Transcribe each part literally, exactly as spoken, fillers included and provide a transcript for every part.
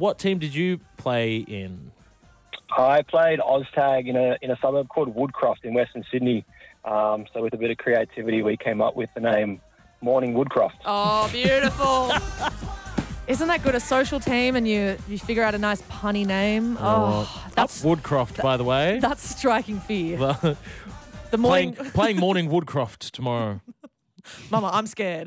what team did you play in? I played Oztag in a in a suburb called Woodcroft in Western Sydney. Um, so with a bit of creativity, we came up with the name Morning Woodcroft. Oh, beautiful. Isn't that good? A social team and you, you figure out a nice punny name. Oh, Oh, that's up Woodcroft, by the way. that's striking fear. The- The morning, playing, playing Morning Woodcroft tomorrow. Mama, I'm scared.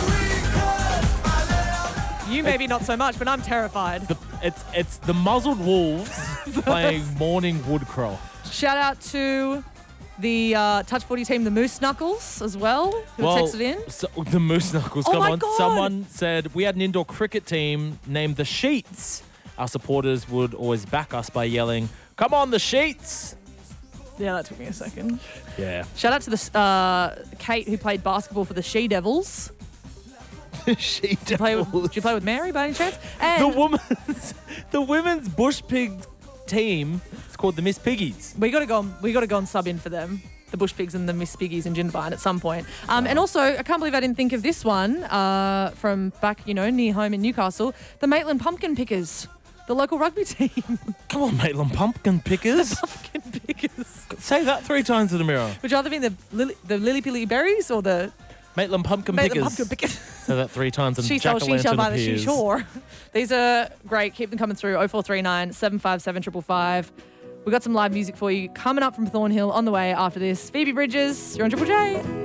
You maybe not so much, but I'm terrified. The, it's it's the Muzzled Wolves playing Morning Woodcroft. Shout out to the uh, touch footy team, the Moose Knuckles, as well, who Well, texted in. So, the Moose Knuckles, Oh come my on. God. Someone said we had an indoor cricket team named the Sheets. Our supporters would always back us by yelling, "Come on, the Sheets!" Yeah, that took me a second. Yeah. Shout out to the uh, Kate, who played basketball for the She Devils. she Did you play with, did you play with Mary by any chance? And The women's, the women's bush pig team is called the Miss Piggies. we got to go. We got to go and sub in for them. The Bush Pigs and the Miss Piggies in Jindabyne at some point. Um, And also, I can't believe I didn't think of this one uh, from back, you know, near home in Newcastle. The Maitland Pumpkin Pickers, the local rugby team. Come on, Maitland Pumpkin Pickers. Pumpkin Pickers. Say that three times in the mirror. Would you rather be the lily, the lily pilly berries or the Maitland Pumpkin Maitland Pickers. Pumpkin Pickers? Say that three times and She shall, she shall jack-o'-lantern by the she appears. shore. These are great. Keep them coming through. oh four three nine, seven five seven, five five five. We've got some live music for you coming up from Thornhill on the way after this. Phoebe Bridges, you're on Triple J.